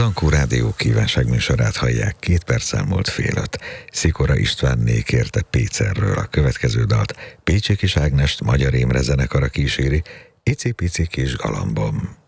Dankó Rádió kívánságműsorát hallják, 2 perc elmúlt fél 5. Szikora Istvánné kérte Pécerről a következő dalt. Pécsi Kis Ágnest Magyar Émre zenekara kíséri, Icipici kis galambom.